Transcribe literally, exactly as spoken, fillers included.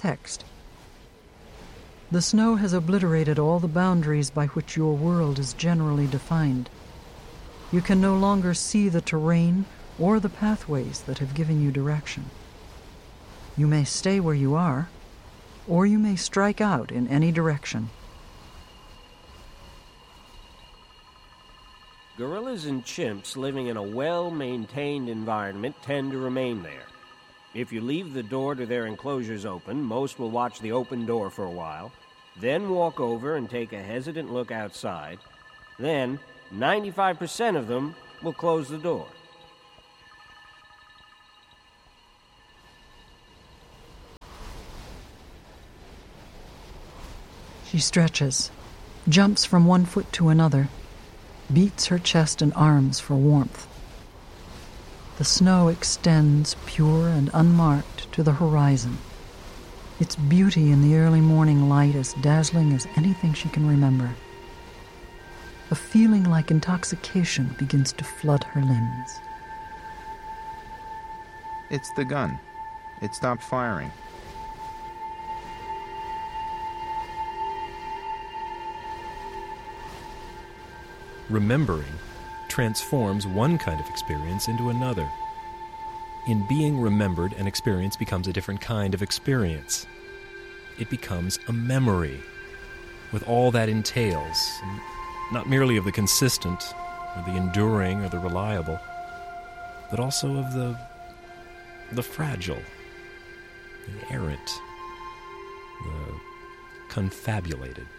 text. The snow has obliterated all the boundaries by which your world is generally defined. You can no longer see the terrain or the pathways that have given you direction. You may stay where you are, or you may strike out in any direction. Gorillas and chimps living in a well-maintained environment tend to remain there. If you leave the door to their enclosures open, most will watch the open door for a while, then walk over and take a hesitant look outside. Then, ninety-five percent of them will close the door. She stretches, jumps from one foot to another, beats her chest and arms for warmth. The snow extends pure and unmarked to the horizon, its beauty in the early morning light as dazzling as anything she can remember. A feeling like intoxication begins to flood her limbs. It's the gun. It stopped firing. Remembering transforms one kind of experience into another. In being remembered, an experience becomes a different kind of experience. It becomes a memory, with all that entails, not merely of the consistent, or the enduring, or the reliable, but also of the the fragile, the errant, the confabulated.